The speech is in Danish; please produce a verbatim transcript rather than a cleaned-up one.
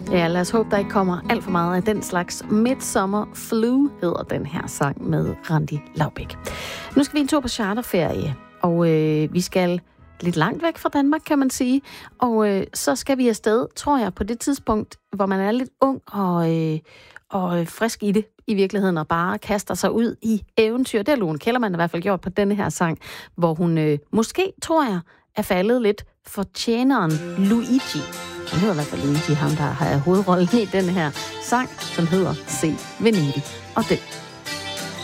Ja, lad os håbe, der ikke kommer alt for meget af den slags. Midsummer Flu hedder den her sang med Randi Laubæk. Nu skal vi en tur på charterferie, og øh, vi skal lidt langt væk fra Danmark, kan man sige. Og øh, så skal vi afsted, tror jeg, på det tidspunkt, hvor man er lidt ung og, øh, og frisk i det i virkeligheden, og bare kaster sig ud i eventyr. Det har Lone Kellermann i hvert fald gjort på denne her sang, hvor hun øh, måske, tror jeg, er faldet lidt for tjeneren Luigi. Han hedder i hvert fald Luigi, ham der har hovedrollen i den her sang, som hedder Se Venedig. Og den